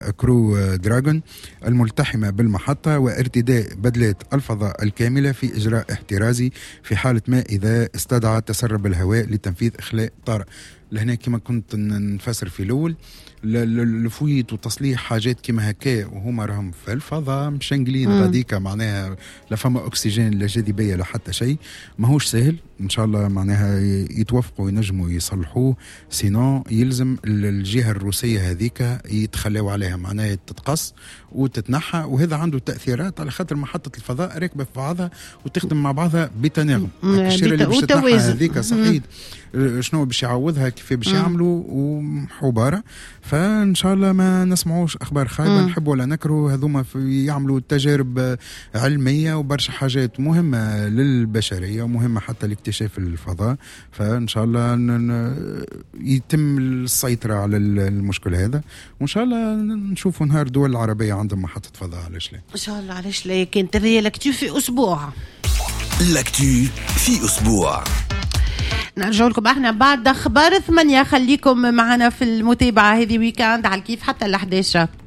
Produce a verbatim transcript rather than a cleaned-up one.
كرو دراغون الملتحمة بالمحطة وارتداء بدلات الفضاء الكاملة في إجراء احترازي في حالة ما إذا استدعى تسرب الهواء لتنفيذ إخلاء طارئ. لهنا كما كنت نفسر في الأول لفويت وتصليح حاجات كما هكا وهما راهم في الفضاء مشنقلين غاديكا معناها لا فما أكسجين لا جاذبية لا حتى شيء، ماهوش سهل. إن شاء الله معناها يتوافقوا ينجموا يصلحوه، سينو يلزم الجهة الروسية هذيك يتخلوا عليها، معناها تتقص وتتنحى، وهذا عنده تأثيرات على خاطر محطة الفضاء راكبة في بعضها وتخدم مع بعضها بتناغم. الشيء اللي باش تتنحى هذيك صحيح شنو باش يعوضها كيف باش يعملوا وحبارة. فإن شاء الله ما نسمعوش أخبار خايبة، نحب ولا نكره هذوما يعملوا تجارب علمية وبرشا حاجات مهمة للبشرية ومهمة حتى لاكتشاف الفضاء. فإن شاء الله يتم السيطرة على المشكل هذا، وإن شاء الله نشوفوا نهار دول العربية عندهم محطة فضاء. علاش لا إن شاء الله. علاش لا. كانت هذه لاكتو في أسبوع. لاكتو في أسبوع. نرجع لكم احنا بعد اخبار ثمانية. خليكم معنا في المتابعة هذه ويكاند على كيف حتى ال إحدى عشر.